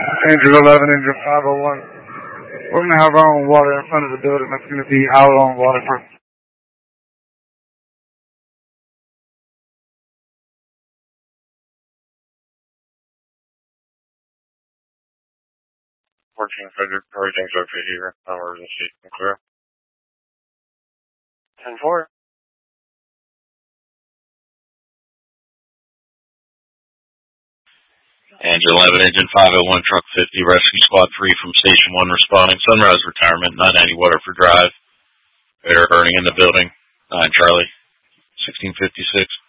Angel 11, Angel 501. We're going to have our own water in front of the building. That's going to be our own waterfront. Frederick, everything's okay here. Emergency, clear. 10-4. Angel 11, Engine 501, Truck 50, Rescue Squad 3 from Station 1 responding. Sunrise Retirement, 990 Waterford Drive. Air burning in the building. 9 Charlie, 1656.